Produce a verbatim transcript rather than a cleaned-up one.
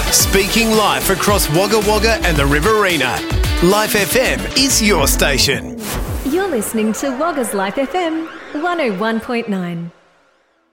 Speaking live across Wagga Wagga and the Riverina. Life F M is your station. You're listening to Wagga's Life F M one oh one point nine.